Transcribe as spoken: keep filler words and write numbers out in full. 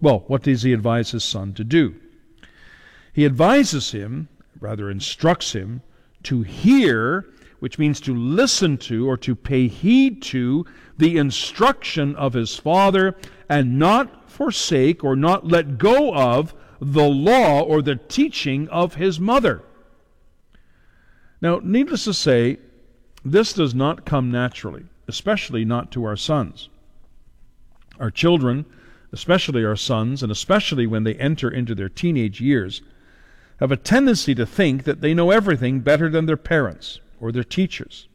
Well, what does he advise his son to do? He advises him, rather instructs him, to hear, which means to listen to or to pay heed to the instruction of his father, and not forsake or not let go of the law or the teaching of his mother. Now, needless to say, this does not come naturally, especially not to our sons. Our children, especially our sons, and especially when they enter into their teenage years, have a tendency to think that they know everything better than their parents or their teachers.